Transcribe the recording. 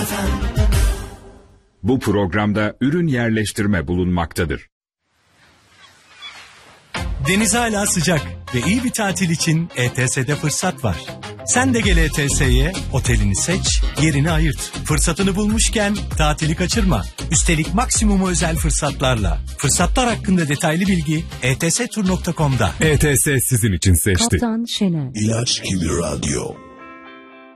Bu programda ürün yerleştirme bulunmaktadır. Deniz hala sıcak ve iyi bir tatil için ETS'de fırsat var. Sen de gel ETS'ye, otelini seç, yerini ayırt. Fırsatını bulmuşken tatili kaçırma. Üstelik maksimum özel fırsatlarla. Fırsatlar hakkında detaylı bilgi etstur.com'da. ETS sizin için seçti. Kaptan Şener. İlaç gibi radyo.